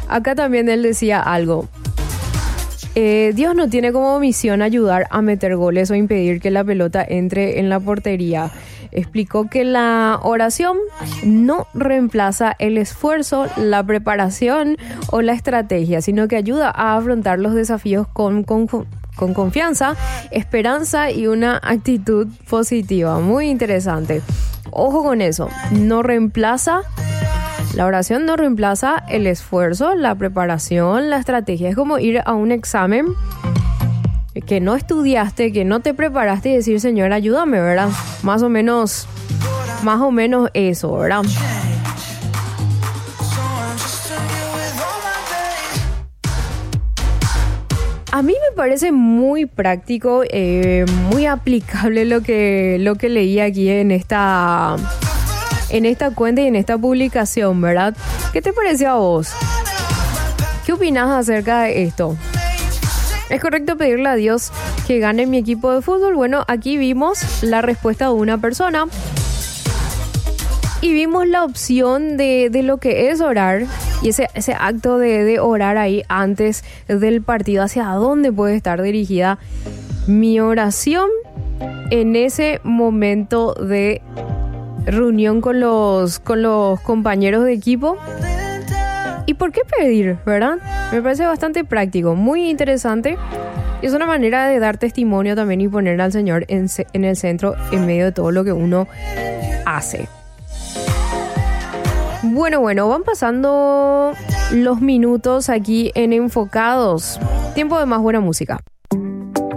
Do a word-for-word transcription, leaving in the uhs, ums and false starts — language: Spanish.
Acá también él decía algo. Eh, Dios no tiene como misión ayudar a meter goles o impedir que la pelota entre en la portería. Explicó que la oración no reemplaza el esfuerzo, la preparación o la estrategia, sino que ayuda a afrontar los desafíos con, con, con confianza, esperanza y una actitud positiva. Muy interesante. Ojo con eso, no reemplaza, la oración no reemplaza el esfuerzo, la preparación, la estrategia. Es como ir a un examen que no estudiaste, que no te preparaste y decir, Señor, ayúdame, ¿verdad? Más o menos, más o menos eso, ¿verdad? A mí me parece muy práctico, eh, muy aplicable lo que, lo que leí aquí en esta, en esta cuenta y en esta publicación, ¿verdad? ¿Qué te pareció a vos? ¿Qué opinás acerca de esto? ¿Es correcto pedirle a Dios que gane mi equipo de fútbol? Bueno, aquí vimos la respuesta de una persona y vimos la opción de, de lo que es orar y ese, ese acto de, de orar ahí antes del partido. ¿Hacia dónde puede estar dirigida mi oración en ese momento de reunión con los, con los compañeros de equipo? ¿Y por qué pedir, verdad? Me parece bastante práctico, muy interesante. Y es una manera de dar testimonio también y poner al Señor en, en el centro en medio de todo lo que uno hace. Bueno, bueno, van pasando los minutos aquí en Enfocados. Tiempo de más buena música.